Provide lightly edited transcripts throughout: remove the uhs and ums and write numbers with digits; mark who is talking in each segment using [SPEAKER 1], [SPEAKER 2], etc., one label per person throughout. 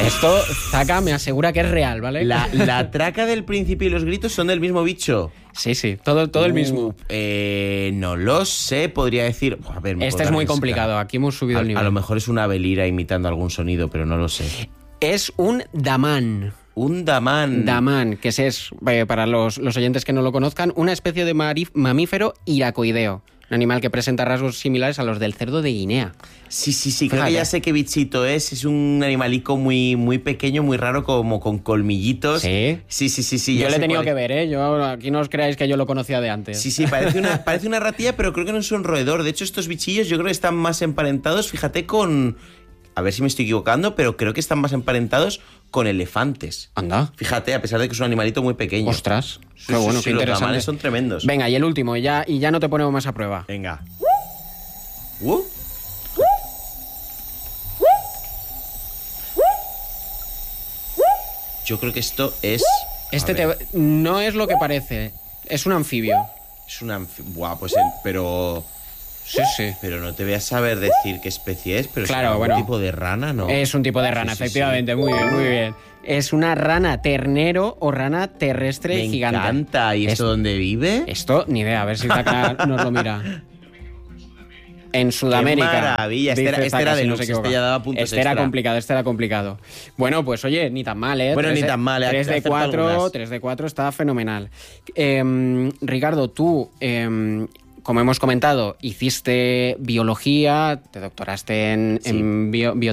[SPEAKER 1] Esto, Zaka me asegura que es real, ¿vale?
[SPEAKER 2] La traca del príncipe y los gritos son del mismo bicho.
[SPEAKER 1] Sí, todo el mismo.
[SPEAKER 2] No lo sé, podría decir... A ver,
[SPEAKER 1] Este es muy complicado, aquí hemos subido el nivel.
[SPEAKER 2] A lo mejor es una velira imitando algún sonido, pero no lo sé.
[SPEAKER 1] Es un damán.
[SPEAKER 2] Un damán.
[SPEAKER 1] Damán, que es, para los oyentes que no lo conozcan, una especie de mamífero iracoideo. Un animal que presenta rasgos similares a los del cerdo de Guinea.
[SPEAKER 2] Sí, creo que ya sé qué bichito es. Es un animalico muy, muy pequeño, muy raro, como con colmillitos.
[SPEAKER 1] ¿Sí?
[SPEAKER 2] Sí.
[SPEAKER 1] Yo le he tenido que ver, ¿eh? Yo, aquí no os creáis que yo lo conocía de antes.
[SPEAKER 2] Sí, parece una ratilla, pero creo que no es un roedor. De hecho, estos bichillos yo creo que están más emparentados, fíjate, con... A ver si me estoy equivocando, pero creo que están más emparentados con elefantes.
[SPEAKER 1] Anda.
[SPEAKER 2] Fíjate, a pesar de que es un animalito muy pequeño.
[SPEAKER 1] Ostras. Qué bueno, qué interesante.
[SPEAKER 2] Los damanes son tremendos.
[SPEAKER 1] Venga, y el último, y ya no te ponemos más a prueba.
[SPEAKER 2] Venga. Yo creo que esto es...
[SPEAKER 1] No es lo que parece. Es un anfibio.
[SPEAKER 2] Es un anfibio. Buah, pues pero...
[SPEAKER 1] Sí.
[SPEAKER 2] Pero no te voy a saber decir qué especie es, pero
[SPEAKER 1] claro,
[SPEAKER 2] es un tipo de rana, ¿no?
[SPEAKER 1] Es un tipo de rana, efectivamente. Sí. Muy bien. Es una rana ternero o rana terrestre gigante.
[SPEAKER 2] Me encanta. ¿Y esto dónde vive?
[SPEAKER 1] Esto, ni idea. A ver si Zaka nos lo mira. En Sudamérica.
[SPEAKER 2] ¡Qué maravilla! Este era de Lux, este ya daba puntos
[SPEAKER 1] extra. Este era complicado. Bueno, pues oye, ni tan mal, ¿eh?
[SPEAKER 2] Bueno, ni tan mal.
[SPEAKER 1] 3 de 4 está fenomenal. Ricardo, tú... como hemos comentado, hiciste biología, te doctoraste en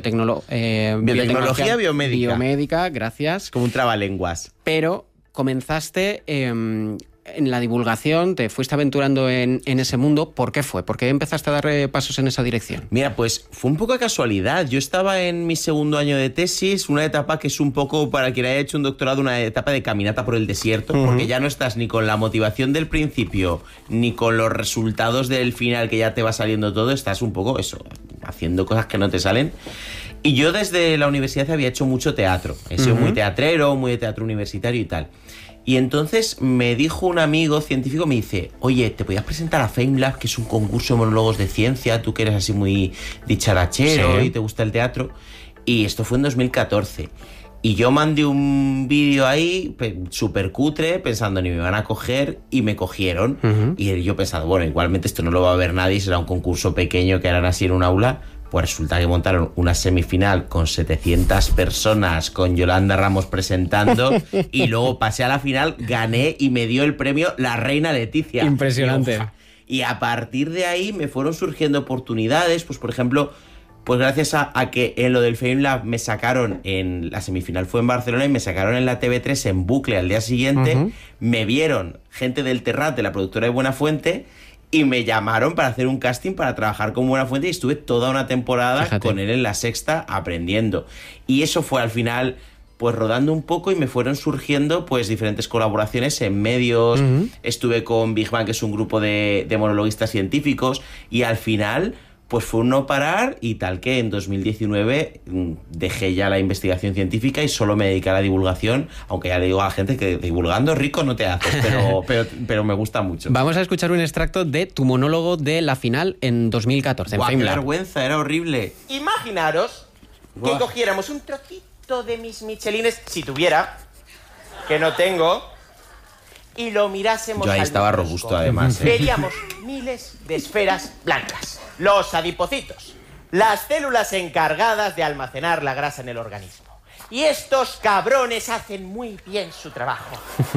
[SPEAKER 1] biotecnología biomédica, gracias.
[SPEAKER 2] Como un trabalenguas.
[SPEAKER 1] Pero comenzaste en la divulgación, te fuiste aventurando en ese mundo. ¿Por qué fue? ¿Por qué empezaste a dar pasos en esa dirección?
[SPEAKER 2] Mira, pues fue un poco de casualidad. Yo estaba en mi segundo año de tesis, una etapa que es un poco, para quien haya hecho un doctorado, una etapa de caminata por el desierto, porque ya no estás ni con la motivación del principio, ni con los resultados del final, que ya te va saliendo todo, estás un poco haciendo cosas que no te salen. Y yo desde la universidad había hecho mucho teatro. He sido muy teatrero, muy de teatro universitario y tal. Y entonces me dijo un amigo científico, me dice, oye, ¿te podías presentar a FameLab, que es un concurso de monólogos de ciencia? Tú que eres así muy dicharachero y te gusta el teatro. Y esto fue en 2014. Y yo mandé un vídeo ahí, súper cutre, pensando ni me van a coger, y me cogieron. Y yo pensando, bueno, igualmente esto no lo va a ver nadie, será un concurso pequeño que harán así en un aula. Pues resulta que montaron una semifinal con 700 personas, con Yolanda Ramos presentando, y luego pasé a la final, gané y me dio el premio la reina Leticia.
[SPEAKER 1] Impresionante.
[SPEAKER 2] Y a partir de ahí me fueron surgiendo oportunidades, pues por ejemplo, pues gracias a que en lo del FameLab me sacaron, en la semifinal fue en Barcelona, y me sacaron en la TV3 en bucle al día siguiente, me vieron gente del Terrat, de la productora de Buenafuente, y me llamaron para hacer un casting para trabajar con Buenafuente, y estuve toda una temporada con él en La Sexta aprendiendo. Y eso fue al final, pues rodando un poco, y me fueron surgiendo pues diferentes colaboraciones en medios. Estuve con Big Bang, que es un grupo de monologuistas científicos, y al final pues fue un no parar, y tal que en 2019 dejé ya la investigación científica y solo me dediqué a la divulgación, aunque ya le digo a la gente que divulgando rico no te haces, pero me gusta mucho.
[SPEAKER 1] Vamos a escuchar un extracto de tu monólogo de la final en 2014.
[SPEAKER 2] ¡Qué vergüenza! Era horrible.
[SPEAKER 3] Imaginaros que cogiéramos un trocito de mis michelines, si tuviera, que no tengo, y lo mirásemos.
[SPEAKER 2] Yo ahí estaba robusto, además.
[SPEAKER 3] Veríamos miles de esferas blancas. Los adipocitos, las células encargadas de almacenar la grasa en el organismo. Y estos cabrones hacen muy bien su trabajo.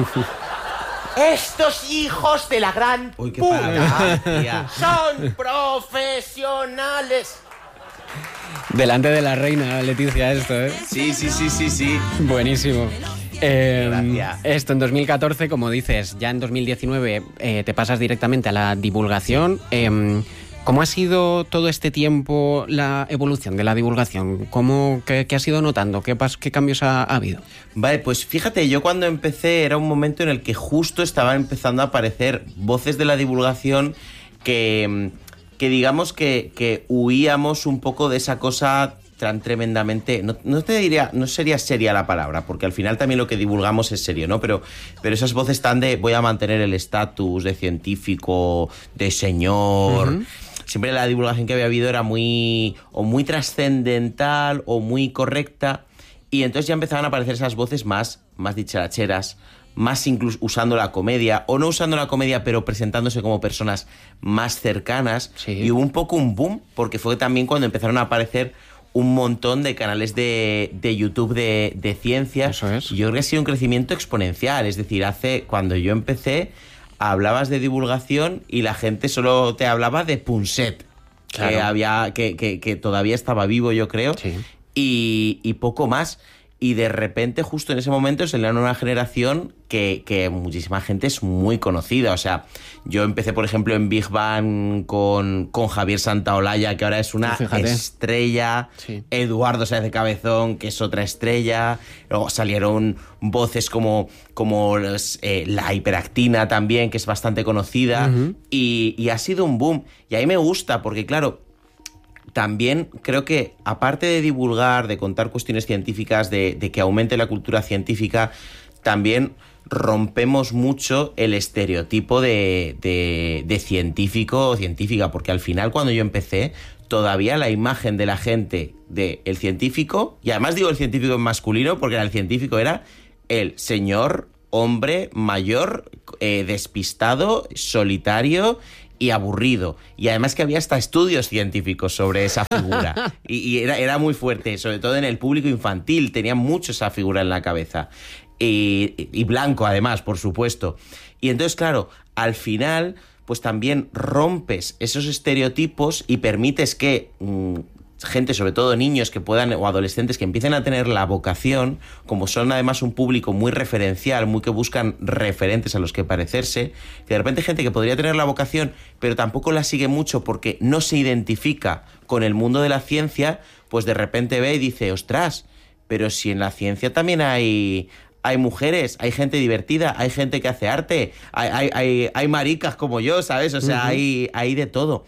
[SPEAKER 3] Estos hijos de la gran puta son profesionales.
[SPEAKER 1] Delante de la reina Leticia esto, ¿eh?
[SPEAKER 2] Sí.
[SPEAKER 1] Buenísimo.
[SPEAKER 2] Gracias.
[SPEAKER 1] Esto en 2014, como dices, ya en 2019 te pasas directamente a la divulgación. ¿Cómo ha sido todo este tiempo la evolución de la divulgación? ¿Qué has ido notando? ¿Qué cambios ha habido?
[SPEAKER 2] Vale, pues fíjate, yo cuando empecé era un momento en el que justo estaban empezando a aparecer voces de la divulgación que digamos que huíamos un poco de esa cosa tan tremendamente... No te diría, no sería seria la palabra, porque al final también lo que divulgamos es serio, ¿no? Pero esas voces tan de voy a mantener el estatus de científico, de señor... Siempre la divulgación que había habido era muy trascendental o muy correcta, Y entonces ya empezaban a aparecer esas voces más dicharacheras, más incluso usando la comedia, o no usando la comedia, pero presentándose como personas más cercanas.
[SPEAKER 1] Sí.
[SPEAKER 2] Y hubo un poco un boom, porque fue también cuando empezaron a aparecer un montón de canales de YouTube de ciencia.
[SPEAKER 1] Eso es.
[SPEAKER 2] Y yo creo que ha sido un crecimiento exponencial. Es decir, cuando yo empecé, hablabas de divulgación y la gente solo te hablaba de Punset. Claro. Que todavía estaba vivo, yo creo.
[SPEAKER 1] Sí.
[SPEAKER 2] Y poco más. Y de repente, justo en ese momento, se le da una nueva generación que muchísima gente es muy conocida. O sea, yo empecé, por ejemplo, en Big Bang con Javier Santaolalla, que ahora es una estrella.
[SPEAKER 1] Sí.
[SPEAKER 2] Eduardo Sáez de Cabezón, que es otra estrella. Luego salieron voces como la Hiperactina también, que es bastante conocida. Uh-huh. Y ha sido un boom. Y a mí me gusta, porque claro, también creo que, aparte de divulgar, de contar cuestiones científicas, de que aumente la cultura científica, también rompemos mucho el estereotipo de científico o científica, porque al final, cuando yo empecé, todavía la imagen de la gente del científico, y además digo el científico en masculino, porque el científico era el señor hombre mayor, despistado, solitario y aburrido. Y además que había hasta estudios científicos sobre esa figura. y era muy fuerte, sobre todo en el público infantil. Tenía mucho esa figura en la cabeza. Y blanco, además, por supuesto. Y entonces, claro, al final, pues también rompes esos estereotipos y permites que gente, sobre todo niños que puedan, o adolescentes que empiecen a tener la vocación, como son además un público muy referencial, muy que buscan referentes a los que parecerse, que de repente gente que podría tener la vocación, pero tampoco la sigue mucho porque no se identifica con el mundo de la ciencia, pues de repente ve y dice, ostras, pero si en la ciencia también hay mujeres, hay gente divertida, hay gente que hace arte, hay maricas como yo, ¿sabes? O sea, uh-huh. hay de todo.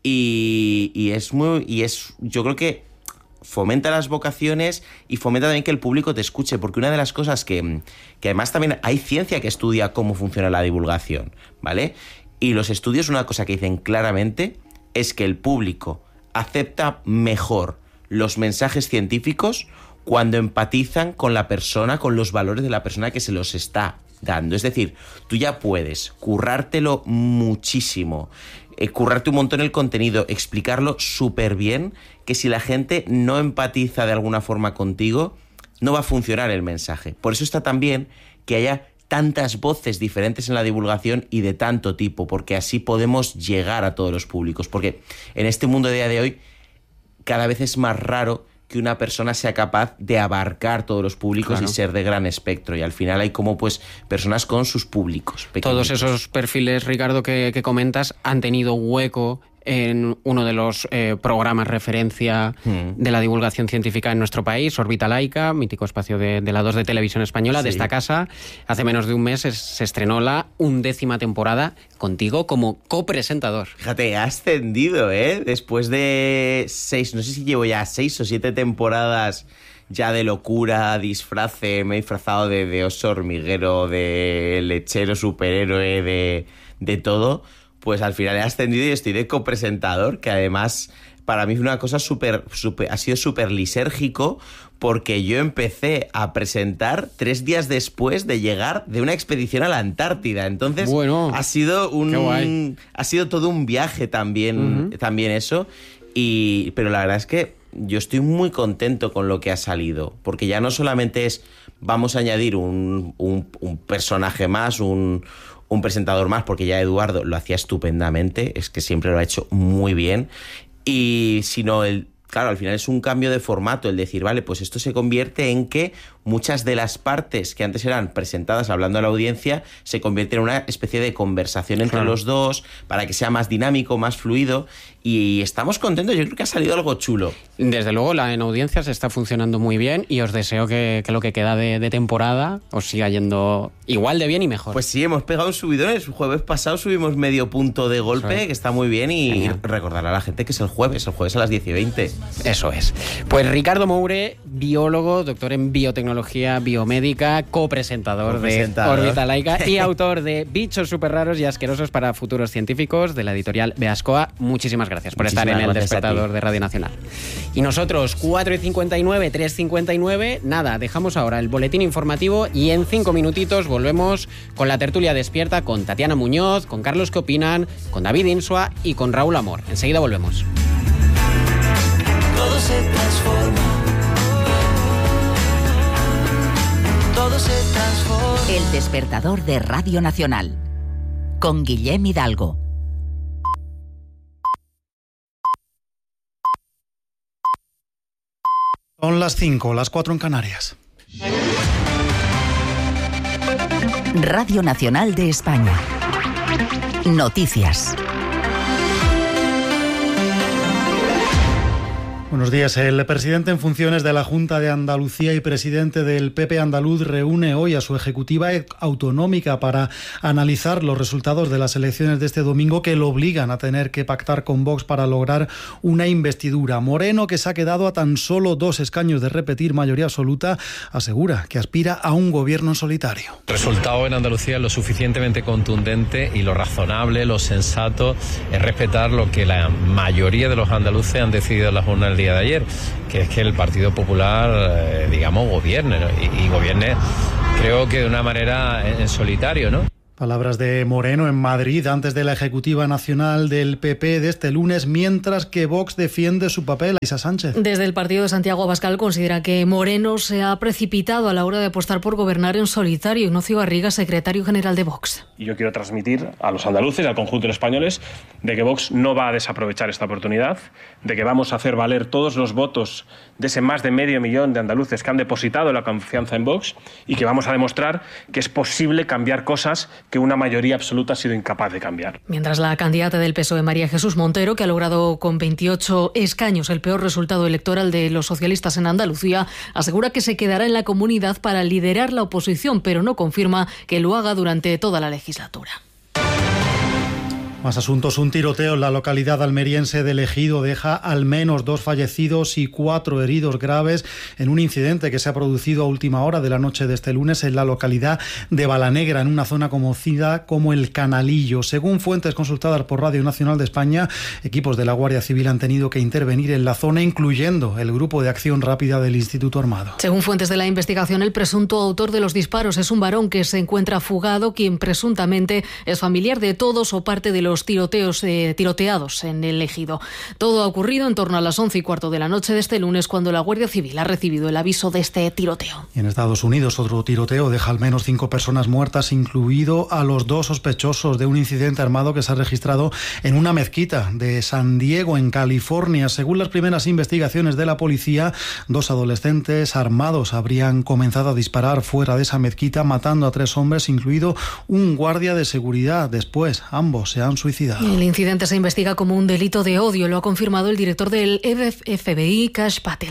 [SPEAKER 2] Yo creo que fomenta las vocaciones y fomenta también que el público te escuche, porque una de las cosas que además también hay ciencia que estudia cómo funciona la divulgación, ¿vale? Y los estudios, una cosa que dicen claramente es que el público acepta mejor los mensajes científicos cuando empatizan con la persona, con los valores de la persona que se los está dando. Es decir, tú ya puedes currártelo muchísimo, currarte un montón el contenido, explicarlo súper bien, que si la gente no empatiza de alguna forma contigo, no va a funcionar el mensaje. Por eso está tan bien que haya tantas voces diferentes en la divulgación y de tanto tipo, porque así podemos llegar a todos los públicos. Porque en este mundo de día de hoy, cada vez es más raro que una persona sea capaz de abarcar todos los públicos, claro, y ser de gran espectro. Y al final hay como pues personas con sus públicos pequeñitos.
[SPEAKER 1] Todos esos perfiles, Ricardo, que comentas han tenido hueco en uno de los programas referencia de la divulgación científica en nuestro país, Órbita Laica, mítico espacio de la 2 de Televisión Española, sí, de esta casa. Hace menos de un mes se estrenó la 11ª temporada contigo como copresentador.
[SPEAKER 2] Fíjate, ha ascendido, después de 6, no sé si llevo ya 6 o 7 temporadas ya de locura, disfrace, me he disfrazado de oso hormiguero, de lechero superhéroe, de todo. Pues al final he ascendido y estoy de copresentador, que además para mí es una cosa ha sido súper lisérgico, porque yo empecé a presentar 3 días después de llegar de una expedición a la Antártida. Entonces, bueno, ha sido todo un viaje también, también eso. Pero la verdad es que yo estoy muy contento con lo que ha salido, porque ya no solamente es vamos a añadir un personaje más, un presentador más, porque ya Eduardo lo hacía estupendamente, es que siempre lo ha hecho muy bien, sino claro, al final es un cambio de formato, el decir, vale, pues esto se convierte en que muchas de las partes que antes eran presentadas hablando a la audiencia se convierten en una especie de conversación entre los dos, para que sea más dinámico, más fluido, y estamos contentos. Yo creo que ha salido algo chulo.
[SPEAKER 1] Desde luego, en audiencias está funcionando muy bien, y os deseo que lo que queda de temporada os siga yendo igual de bien y mejor.
[SPEAKER 2] Pues sí, hemos pegado un subidón. El jueves pasado subimos medio punto de golpe, que está muy bien, y genial. Recordar a la gente que es el jueves a las 10:20.
[SPEAKER 1] Eso es. Pues Ricardo Moure, biólogo, doctor en biotecnología biomédica, copresentador de Órbita Laica y autor de Bichos súper raros y asquerosos para futuros científicos, de la editorial Beascoa. Muchísimas gracias. gracias por estar en El Despertador de Radio Nacional. Y nosotros, 4:59, 3:59, nada, dejamos ahora el boletín informativo y en 5 minutitos volvemos con la tertulia despierta con Tatiana Muñoz, con Carlos ¿Qué opinan?, con David Insua y con Raúl Amor. Enseguida volvemos.
[SPEAKER 4] Todo se transforma. Todo se transforma.
[SPEAKER 5] El Despertador de Radio Nacional, con Guillem Hidalgo.
[SPEAKER 6] Son las 5, las 4 en Canarias.
[SPEAKER 5] Radio Nacional de España. Noticias.
[SPEAKER 6] Buenos días. El presidente en funciones de la Junta de Andalucía y presidente del PP andaluz reúne hoy a su ejecutiva autonómica para analizar los resultados de las elecciones de este domingo que lo obligan a tener que pactar con Vox para lograr una investidura. Moreno, que se ha quedado a tan solo 2 escaños de repetir mayoría absoluta, asegura que aspira a un gobierno en solitario.
[SPEAKER 7] El resultado en Andalucía es lo suficientemente contundente y lo razonable, lo sensato es respetar lo que la mayoría de los andaluces han decidido en la jornada del día de ayer, que es que el Partido Popular, gobierne, ¿no? y gobierne, creo que de una manera en solitario, ¿no?
[SPEAKER 6] Palabras de Moreno en Madrid antes de la ejecutiva nacional del PP de este lunes, mientras que Vox defiende su papel. Isa Sánchez.
[SPEAKER 8] Desde el partido de Santiago Abascal considera que Moreno se ha precipitado a la hora de apostar por gobernar en solitario. Ignacio Garriga, secretario general de Vox.
[SPEAKER 9] Y yo quiero transmitir a los andaluces, al conjunto de los españoles, de que Vox no va a desaprovechar esta oportunidad, de que vamos a hacer valer todos los votos de ese más de 500.000 de andaluces que han depositado la confianza en Vox y que vamos a demostrar que es posible cambiar cosas que una mayoría absoluta ha sido incapaz de cambiar.
[SPEAKER 8] Mientras la candidata del PSOE, María Jesús Montero, que ha logrado con 28 escaños el peor resultado electoral de los socialistas en Andalucía, asegura que se quedará en la comunidad para liderar la oposición, pero no confirma que lo haga durante toda la legislatura.
[SPEAKER 6] Más asuntos. Un tiroteo en la localidad almeriense de Ejido deja al menos 2 fallecidos y 4 heridos graves en un incidente que se ha producido a última hora de la noche de este lunes en la localidad de Balanegra, en una zona conocida como El Canalillo. Según fuentes consultadas por Radio Nacional de España, equipos de la Guardia Civil han tenido que intervenir en la zona, incluyendo el Grupo de Acción Rápida del Instituto Armado.
[SPEAKER 8] Según fuentes de la investigación, el presunto autor de los disparos es un varón que se encuentra fugado, quien presuntamente es familiar de todos o parte de los tiroteados en el Ejido. Todo ha ocurrido en torno a las 11:15 de la noche de este lunes, cuando la Guardia Civil ha recibido el aviso de este tiroteo.
[SPEAKER 6] Y en Estados Unidos, otro tiroteo deja al menos 5 personas muertas, incluido a los 2 sospechosos de un incidente armado que se ha registrado en una mezquita de San Diego, en California. Según las primeras investigaciones de la policía, 2 adolescentes armados habrían comenzado a disparar fuera de esa mezquita, matando a 3 hombres, incluido un guardia de seguridad. Después, ambos se han suicidado.
[SPEAKER 8] El incidente se investiga como un delito de odio, lo ha confirmado el director del FBI, Kash Patel.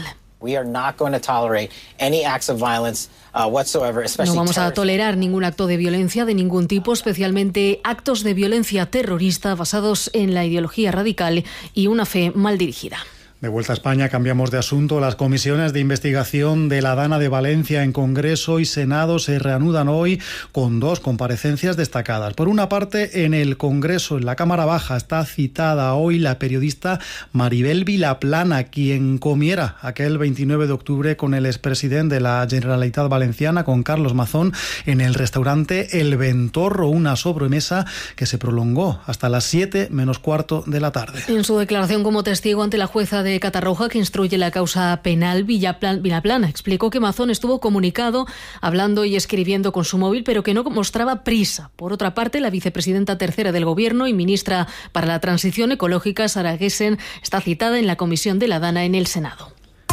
[SPEAKER 8] No vamos a tolerar ningún acto de violencia de ningún tipo, especialmente actos de violencia terrorista basados en la ideología radical y una fe mal dirigida.
[SPEAKER 6] De vuelta a España, cambiamos de asunto. Las comisiones de investigación de la Dana de Valencia en Congreso y Senado se reanudan hoy con 2 comparecencias destacadas. Por una parte, en el Congreso, en la Cámara Baja, está citada hoy la periodista Maribel Vilaplana, quien comiera aquel 29 de octubre con el expresidente de la Generalitat Valenciana, con Carlos Mazón, en el restaurante El Ventorro, una sobremesa que se prolongó hasta las 7 menos cuarto de la tarde.
[SPEAKER 8] En su declaración como testigo ante la jueza de Catarroja, que instruye la causa penal, Vilaplana explicó que Mazón estuvo comunicado, hablando y escribiendo con su móvil, pero que no mostraba prisa. Por otra parte, la vicepresidenta tercera del Gobierno y ministra para la Transición Ecológica, Sara Gessen, está citada en la comisión de la Dana en el Senado.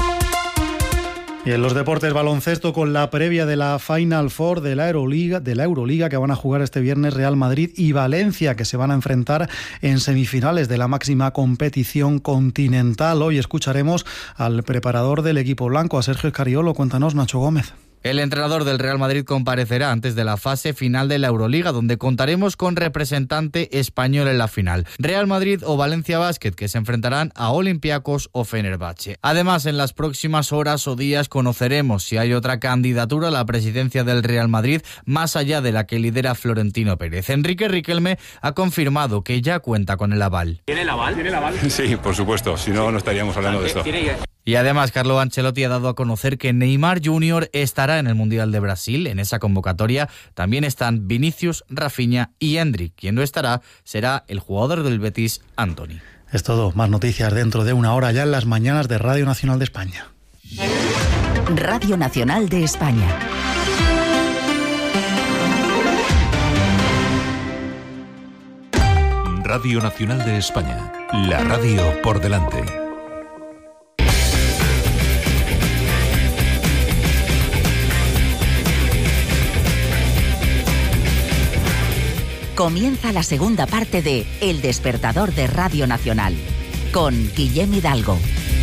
[SPEAKER 6] Y en los deportes, baloncesto, con la previa de la Final Four de la Euroliga que van a jugar este viernes Real Madrid y Valencia, que se van a enfrentar en semifinales de la máxima competición continental. Hoy escucharemos al preparador del equipo blanco, a Sergio Escariolo. Cuéntanos, Nacho Gómez.
[SPEAKER 10] El entrenador del Real Madrid comparecerá antes de la fase final de la Euroliga, donde contaremos con representante español en la final. Real Madrid o Valencia Basket, que se enfrentarán a Olympiacos o Fenerbahce. Además, en las próximas horas o días conoceremos si hay otra candidatura a la presidencia del Real Madrid, más allá de la que lidera Florentino Pérez. Enrique Riquelme ha confirmado que ya cuenta con el aval.
[SPEAKER 11] ¿Tiene el aval?
[SPEAKER 12] Sí, por supuesto, si no, no estaríamos hablando de esto.
[SPEAKER 10] Y además, Carlo Ancelotti ha dado a conocer que Neymar Jr. estará en el Mundial de Brasil. En esa convocatoria también están Vinicius, Rafinha y Endrick. Quien no estará será el jugador del Betis, Antony.
[SPEAKER 6] Es todo. Más noticias dentro de una hora ya en las mañanas de Radio Nacional de España.
[SPEAKER 5] Radio Nacional de España.
[SPEAKER 13] Radio Nacional de España. La radio por delante.
[SPEAKER 5] Comienza la segunda parte de El Despertador de Radio Nacional, con Guillem Hidalgo.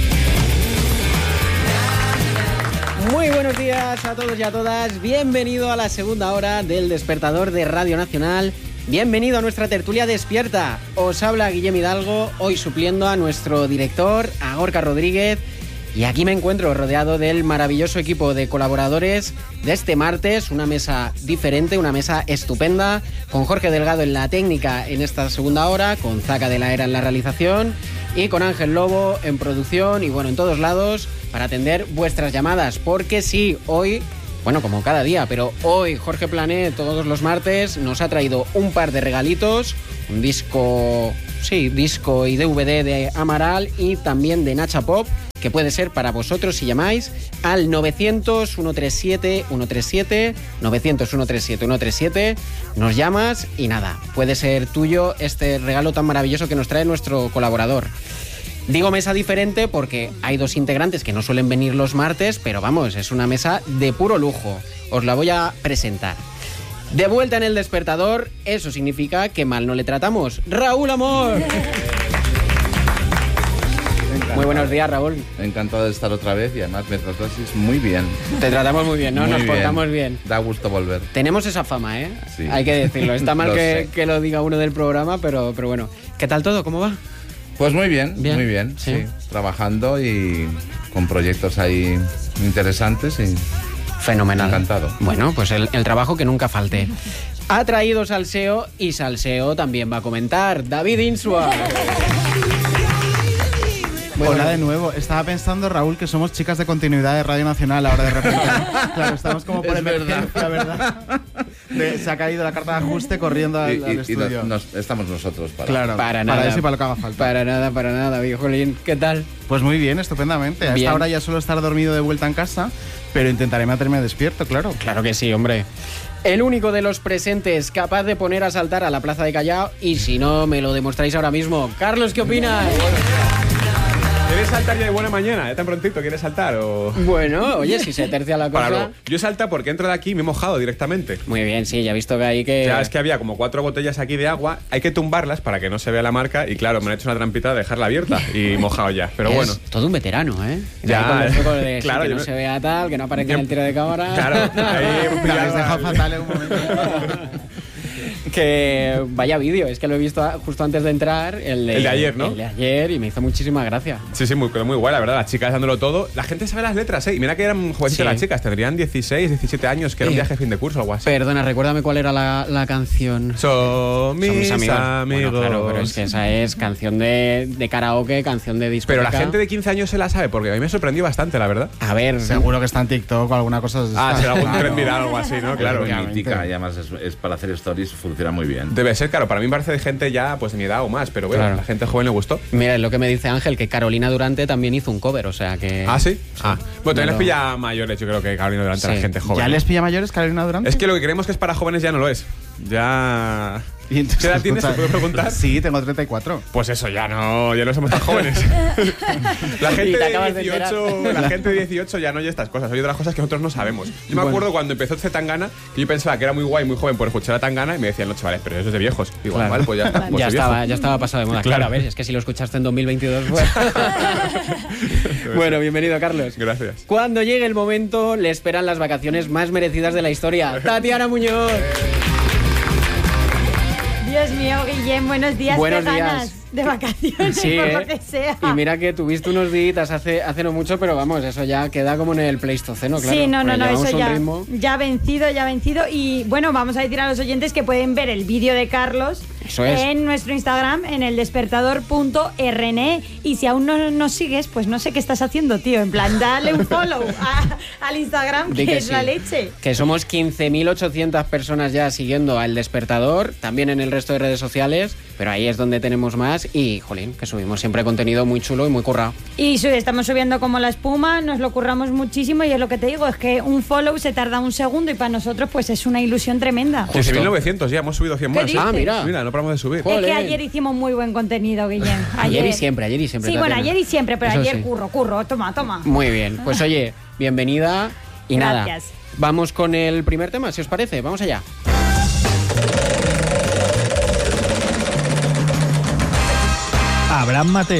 [SPEAKER 1] Muy buenos días a todos y a todas. Bienvenido a la segunda hora del Despertador de Radio Nacional. Bienvenido a nuestra tertulia despierta. Os habla Guillem Hidalgo, hoy supliendo a nuestro director, a Gorka Rodríguez. Y aquí me encuentro rodeado del maravilloso equipo de colaboradores de este martes, una mesa diferente, una mesa estupenda, con Jorge Delgado en la técnica en esta segunda hora, con Zaca de la Era en la realización y con Ángel Lobo en producción y bueno, en todos lados para atender vuestras llamadas, porque sí, hoy, bueno, como cada día, pero hoy Jorge Plané, todos los martes, nos ha traído un par de regalitos, un disco y DVD de Amaral y también de Nacha Pop, que puede ser para vosotros si llamáis al 900-137-137, 900-137-137, nos llamas y nada, puede ser tuyo este regalo tan maravilloso que nos trae nuestro colaborador. Digo mesa diferente porque hay dos integrantes que no suelen venir los martes, pero vamos, es una mesa de puro lujo. Os la voy a presentar. De vuelta en el despertador, eso significa que mal no le tratamos. ¡Raúl Amor! Muy buenos días, Raúl.
[SPEAKER 14] Encantado de estar otra vez y además me tratasteis muy bien.
[SPEAKER 1] Te tratamos muy bien, ¿no? Nos portamos bien.
[SPEAKER 14] Da gusto volver.
[SPEAKER 1] Tenemos esa fama, ¿eh?
[SPEAKER 14] Sí.
[SPEAKER 1] Hay que decirlo. Está mal que lo diga uno del programa, pero bueno. ¿Qué tal todo? ¿Cómo va?
[SPEAKER 14] Pues muy bien. Muy bien, sí. Trabajando y con proyectos ahí interesantes y...
[SPEAKER 1] Fenomenal.
[SPEAKER 14] Encantado.
[SPEAKER 1] Bueno, pues el trabajo que nunca falte. Ha traído salseo y salseo también va a comentar David Insua.
[SPEAKER 15] Hola de nuevo. Estaba pensando, Raúl, que somos chicas de continuidad de Radio Nacional ahora de repente. Claro, estamos como por emergencia, ¿verdad? Se ha caído la carta de ajuste corriendo al estudio.
[SPEAKER 14] Estamos nosotros para...
[SPEAKER 15] Claro,
[SPEAKER 1] para nada.
[SPEAKER 15] Para eso y para lo que haga falta.
[SPEAKER 1] Para nada, Jolín. ¿Qué tal?
[SPEAKER 15] Pues muy bien, estupendamente. A esta hora ya suelo estar dormido de vuelta en casa, pero intentaré mantenerme despierto, claro.
[SPEAKER 1] Claro que sí, hombre. El único de los presentes capaz de poner a saltar a la Plaza de Callao, y si no, me lo demostráis ahora mismo. Carlos, ¿qué opinas?
[SPEAKER 16] ¿Quieres saltar ya de buena mañana? ¿Ya tan prontito quieres saltar? O...
[SPEAKER 1] Bueno, oye, si se tercia la cosa...
[SPEAKER 16] Yo salta porque entro de aquí y me he mojado directamente.
[SPEAKER 1] Muy bien, sí, ya he visto que hay que...
[SPEAKER 16] Ya es que había como 4 botellas aquí de agua, hay que tumbarlas para que no se vea la marca y claro, me han hecho una trampita de dejarla abierta y mojado ya, pero bueno.
[SPEAKER 1] Todo un veterano, ¿eh?
[SPEAKER 16] Ya,
[SPEAKER 1] de claro, que no se vea tal, que no aparezca en el tiro de cámara.
[SPEAKER 16] Claro, ahí
[SPEAKER 15] me habéis dejado fatal en un momento.
[SPEAKER 1] Que vaya vídeo, es que lo he visto justo antes de entrar, el de
[SPEAKER 16] ayer, ¿no?
[SPEAKER 1] El de ayer y me hizo muchísima gracia.
[SPEAKER 16] Sí, muy guay, la verdad, las chicas dándolo todo. La gente sabe las letras, ¿eh? Y mira que eran jovencitas las chicas, tendrían 16, 17 años, que era un viaje de fin de curso o algo así.
[SPEAKER 1] Perdona, recuérdame cuál era la canción.
[SPEAKER 16] Son mis amigos.
[SPEAKER 1] Bueno, claro, pero es que esa es canción de karaoke, canción de discoteca.
[SPEAKER 16] Pero la gente de 15 años se la sabe, porque a mí me sorprendió bastante, la verdad.
[SPEAKER 1] A ver...
[SPEAKER 15] Seguro que está en TikTok o alguna cosa...
[SPEAKER 16] será algún trend viral o algo así, ¿no? Claro.
[SPEAKER 14] Es muy mítica y además es para hacer stories, funciona muy bien.
[SPEAKER 16] Debe ser, claro, para mí me parece de gente ya pues de mi edad o más, pero bueno, a la gente joven le gustó.
[SPEAKER 1] Mira, es lo que me dice Ángel, que Carolina Durante también hizo un cover, o sea que...
[SPEAKER 16] ¿Ah, sí? Bueno, también les pilla mayores, yo creo que Carolina Durante a la gente joven.
[SPEAKER 15] ¿Ya les pilla mayores Carolina Durante?
[SPEAKER 16] Es que lo que creemos que es para jóvenes ya no lo es. Ya
[SPEAKER 15] Y entonces,
[SPEAKER 16] ¿Qué edad tienes? ¿Te puedo preguntar?
[SPEAKER 15] Sí, tengo 34.
[SPEAKER 16] Pues eso, ya no somos tan jóvenes. La gente de 18 ya no oye estas cosas, oye otras cosas que nosotros no sabemos. Yo me acuerdo cuando empezó Zetangana, que yo pensaba que era muy guay, muy joven por escuchar a Tangana, y me decían, no, chavales, pero eso es de viejos. Digo,
[SPEAKER 1] claro.
[SPEAKER 16] Vale, pues ya está. Pues
[SPEAKER 1] ya estaba pasado de moda. Claro, a ver, es que si lo escuchaste en 2022, pues... Bueno, bienvenido, Carlos.
[SPEAKER 16] Gracias.
[SPEAKER 1] Cuando llegue el momento, le esperan las vacaciones más merecidas de la historia. Tatiana Muñoz.
[SPEAKER 11] Dios mío, Guillem, buenos días.
[SPEAKER 1] Buenos
[SPEAKER 11] ¿Qué
[SPEAKER 1] días.
[SPEAKER 11] ganas de vacaciones,
[SPEAKER 1] Sí,
[SPEAKER 11] por lo que sea?
[SPEAKER 1] Y mira que tuviste unos días hace no mucho, pero vamos, eso ya queda como en el Pleistoceno, claro.
[SPEAKER 11] Sí, no, eso
[SPEAKER 1] ya
[SPEAKER 11] vencido. Y bueno, vamos a decir a los oyentes que pueden ver el vídeo de Carlos en nuestro Instagram, en eldespertador.rne. Y si aún no nos sigues, pues no sé qué estás haciendo, tío. En plan, dale un follow al Instagram, que es la leche.
[SPEAKER 1] Que somos 15.800 personas ya siguiendo al Despertador, también en el resto de redes sociales, pero ahí es donde tenemos más. Y, jolín, que subimos siempre contenido muy chulo y muy currado.
[SPEAKER 11] Y estamos subiendo como la espuma, nos lo curramos muchísimo y es lo que te digo, es que un follow se tarda un segundo y para nosotros pues es una ilusión tremenda.
[SPEAKER 16] 15.900, ya hemos subido 100 más.
[SPEAKER 11] ¿Qué dices?
[SPEAKER 16] Mira, no paramos de subir.
[SPEAKER 11] Es que ayer hicimos muy buen contenido, Guillem.
[SPEAKER 1] Ayer y siempre.
[SPEAKER 11] Sí,
[SPEAKER 1] Tatiana.
[SPEAKER 11] bueno, ayer y siempre, pero
[SPEAKER 1] Eso
[SPEAKER 11] ayer
[SPEAKER 1] sí.
[SPEAKER 11] curro, toma.
[SPEAKER 1] Muy bien, pues oye, bienvenida y
[SPEAKER 11] Gracias.
[SPEAKER 1] nada. Vamos con el primer tema, si os parece, vamos allá.
[SPEAKER 17] Abraham Mateo.